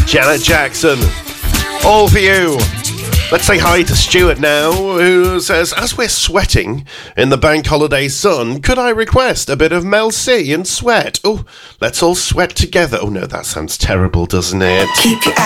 Janet Jackson. All for you. Let's say hi to Stuart now, who says, as we're sweating in the bank holiday sun, could I request a bit of Mel C and Sweat? Oh, let's all sweat together. Oh no, that sounds terrible, doesn't it? Keep your